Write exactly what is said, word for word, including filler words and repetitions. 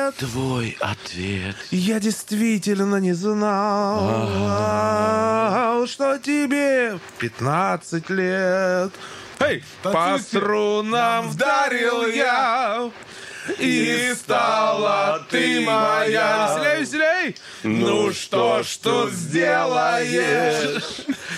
ответ. Твой ответ. Я действительно не знал, что тебе пятнадцать лет. Эй, по струнам вдарил я, и стала ты моя. Веселей, веселей. Ну что ж тут сделаешь?